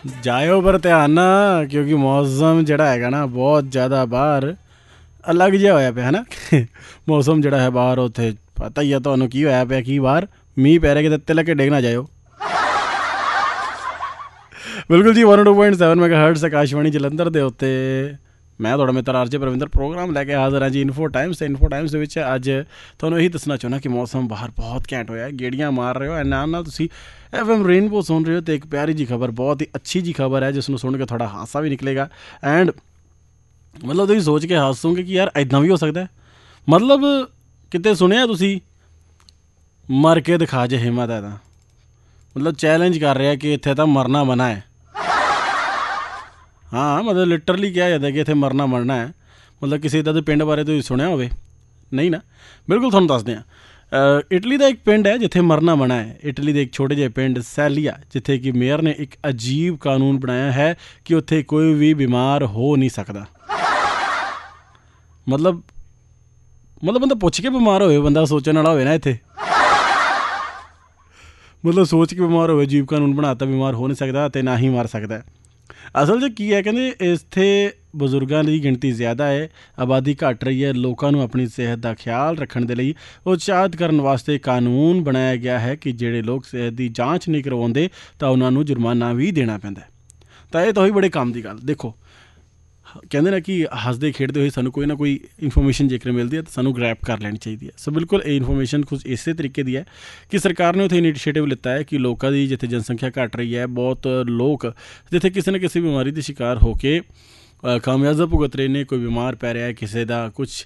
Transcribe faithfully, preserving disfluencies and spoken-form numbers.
ਜਾਇਓ ਪਰ ਧਿਆਨ ਨਾਲ, ਕਿਉਂਕਿ ਮੌਸਮ ਜਿਹੜਾ ਹੈਗਾ ਨਾ ਬਹੁਤ ਜ਼ਿਆਦਾ ਬਾਹਰ ਅਲੱਗ ਜਿਹਾ ਹੋਇਆ ਪਿਆ ਹੈ ਨਾ। ਮੌਸਮ ਜਿਹੜਾ ਹੈ ਬਾਹਰ, ਉੱਥੇ ਪਤਾ ਹੀ ਆ ਤੁਹਾਨੂੰ ਕੀ ਹੋਇਆ ਪਿਆ, ਕੀ ਬਾਹਰ ਮੀਂਹ ਪੈ ਰਿਹਾ, ਕਿਤੇ ਤਿਲਕ ਕੇ ਡਿੱਗ ਨਾ ਜਾਇਓ। ਬਿਲਕੁਲ ਜੀ, one two point seven mega hertz Akashvani Jalandhar ਦੇ ਉੱਤੇ ਮੈਂ ਤੁਹਾਡਾ ਮਿੱਤਰ ਆਰ ਜੇ ਪ੍ਰਵਿੰਦਰ ਪ੍ਰੋਗਰਾਮ ਲੈ ਕੇ ਹਾਜ਼ਰ ਹਾਂ ਜੀ ਇਨਫੋ ਟਾਈਮਸ। ਅਤੇ ਇਨਫੋ ਟਾਈਮਸ ਦੇ ਵਿੱਚ ਅੱਜ ਤੁਹਾਨੂੰ ਇਹੀ ਦੱਸਣਾ ਚਾਹੁੰਦਾ ਕਿ ਮੌਸਮ ਬਾਹਰ ਬਹੁਤ ਘੈਂਟ ਹੋਇਆ, ਗੇੜੀਆਂ ਮਾਰ ਰਹੇ ਹੋ ਐ ਨਾਲ ਨਾਲ ਤੁਸੀਂ ਐਫ ਐਮ ਰੇਨਬੋ ਸੁਣ ਰਹੇ ਹੋ। ਅਤੇ ਇੱਕ ਪਿਆਰੀ ਜੀ ਖਬਰ, ਬਹੁਤ ਹੀ ਅੱਛੀ ਜੀ ਖਬਰ ਹੈ ਜਿਸ ਨੂੰ ਸੁਣ ਕੇ ਤੁਹਾਡਾ ਹਾਸਾ ਵੀ ਨਿਕਲੇਗਾ। ਐਂਡ ਮਤਲਬ ਤੁਸੀਂ ਸੋਚ ਕੇ ਹੱਸੋਗੇ ਕਿ ਯਾਰ ਇੱਦਾਂ ਵੀ ਹੋ ਸਕਦਾ। ਮਤਲਬ ਕਿਤੇ ਸੁਣਿਆ ਤੁਸੀਂ ਮਰ ਕੇ ਦਿਖਾ ਜੇ ਹਿੰਮਤ ਹੈ ਤਾਂ, ਮਤਲਬ ਚੈਲੰਜ ਕਰ ਰਿਹਾ ਕਿ ਇੱਥੇ ਤਾਂ ਮਰਨਾ ਮਨਾ ਹੈ। ਹਾਂ, ਮਤਲਬ ਲਿਟਰਲੀ ਕਿਹਾ ਜਾਂਦਾ ਕਿ ਇੱਥੇ ਮਰਨਾ ਮਰਨਾ ਹੈ। ਮਤਲਬ ਕਿਸੇ ਇੱਦਾਂ ਦੇ ਪਿੰਡ ਬਾਰੇ ਤੁਸੀਂ ਸੁਣਿਆ ਹੋਵੇ? ਨਹੀਂ ਨਾ, ਬਿਲਕੁਲ ਤੁਹਾਨੂੰ ਦੱਸਦੇ ਹਾਂ। ਇਟਲੀ ਦਾ ਇੱਕ ਪਿੰਡ ਹੈ ਜਿੱਥੇ ਮਰਨਾ ਮਨਾ ਹੈ। ਇਟਲੀ ਦੇ ਇੱਕ ਛੋਟੇ ਜਿਹੇ ਪਿੰਡ ਸੈਲੀਆ, ਜਿੱਥੇ ਕਿ ਮੇਅਰ ਨੇ ਇੱਕ ਅਜੀਬ ਕਾਨੂੰਨ ਬਣਾਇਆ ਹੈ ਕਿ ਉੱਥੇ ਕੋਈ ਵੀ ਬਿਮਾਰ ਹੋ ਨਹੀਂ ਸਕਦਾ। ਮਤਲਬ ਮਤਲਬ ਬੰਦਾ ਪੁੱਛ ਕੇ ਬਿਮਾਰ ਹੋਵੇ, ਬੰਦਾ ਸੋਚਣ ਵਾਲਾ ਹੋਵੇ ਨਾ ਇੱਥੇ। ਮਤਲਬ ਸੋਚ ਕੇ ਬਿਮਾਰ ਹੋਵੇ, ਅਜੀਬ ਕਾਨੂੰਨ ਬਣਾਤਾ, ਬਿਮਾਰ ਹੋ ਨਹੀਂ ਸਕਦਾ ਅਤੇ ਨਾ ਹੀ ਮਰ ਸਕਦਾ। ਅਸਲ 'ਚ ਕੀ ਹੈ, ਕਹਿੰਦੇ ਇੱਥੇ ਬਜ਼ੁਰਗਾਂ ਦੀ ਗਿਣਤੀ ਜ਼ਿਆਦਾ ਹੈ, ਆਬਾਦੀ ਘੱਟ ਰਹੀ ਹੈ। ਲੋਕਾਂ ਨੂੰ ਆਪਣੀ ਸਿਹਤ ਦਾ ਖਿਆਲ ਰੱਖਣ ਦੇ ਲਈ ਉਤਸ਼ਾਹਿਤ ਕਰਨ ਵਾਸਤੇ ਕਾਨੂੰਨ ਬਣਾਇਆ ਗਿਆ ਹੈ ਕਿ ਜਿਹੜੇ ਲੋਕ ਸਿਹਤ ਦੀ ਜਾਂਚ ਨਹੀਂ ਕਰਵਾਉਂਦੇ ਤਾਂ ਉਹਨਾਂ ਨੂੰ ਜੁਰਮਾਨਾ ਵੀ ਦੇਣਾ ਪੈਂਦਾ। ਤਾਂ ਇਹ ਤਾਂ ਹੋਈ ਬੜੇ ਕੰਮ ਦੀ ਗੱਲ। ਦੇਖੋ, ਕਹਿੰਦੇ ਨਾ ਕਿ ਹੱਸਦੇ ਖੇਡਦੇ ਹੋਏ ਸਾਨੂੰ ਕੋਈ ਨਾ ਕੋਈ ਇਨਫੋਰਮੇਸ਼ਨ ਜੇਕਰ ਮਿਲਦੀ ਹੈ ਤਾਂ ਸਾਨੂੰ ਗ੍ਰੈਬ ਕਰ ਲੈਣੀ ਚਾਹੀਦੀ ਹੈ। ਸੋ ਬਿਲਕੁਲ ਇਹ ਇਨਫੋਰਮੇਸ਼ਨ ਕੁਝ ਇਸੇ ਤਰੀਕੇ ਦੀ ਹੈ ਕਿ ਸਰਕਾਰ ਨੇ ਉੱਥੇ ਇਨੀਸ਼ੀਏਟਿਵ ਲਿੱਤਾ ਹੈ ਕਿ ਲੋਕਾਂ ਦੀ ਜਿੱਥੇ ਜਨਸੰਖਿਆ ਘੱਟ ਰਹੀ ਹੈ, ਬਹੁਤ ਲੋਕ ਜਿੱਥੇ ਕਿਸੇ ਨਾ ਕਿਸੇ ਬਿਮਾਰੀ ਦੇ ਸ਼ਿਕਾਰ ਹੋ ਕੇ ਖਾਮਿਆਜ਼ਾ ਭੁਗਤ ਰਹੇ ਨੇ, ਕੋਈ ਬਿਮਾਰ ਪੈ ਰਿਹਾ, ਕਿਸੇ ਦਾ ਕੁਛ